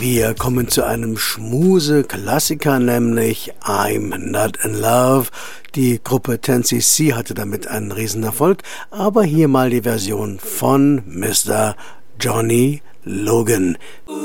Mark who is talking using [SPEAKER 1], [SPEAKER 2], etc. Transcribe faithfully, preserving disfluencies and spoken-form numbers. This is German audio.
[SPEAKER 1] Wir kommen zu einem Schmuse-Klassiker, nämlich I'm Not in Love. Die Gruppe ten C C hatte damit einen Riesenerfolg, aber hier mal die Version von Mister Johnny Logan.